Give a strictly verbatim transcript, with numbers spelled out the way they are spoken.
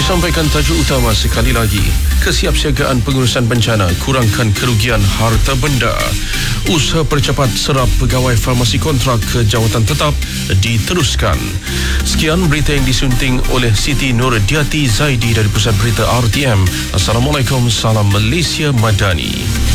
Sampaikan tajuk utama sekali lagi. Kesiapsiagaan pengurusan bencana, kurangkan kerugian harta benda. Usaha percepat serap pegawai farmasi kontrak ke jawatan tetap diteruskan. Sekian berita yang disunting oleh Siti Nurdiati Zaidi dari Pusat Berita R T M. Assalamualaikum, salam Malaysia Madani.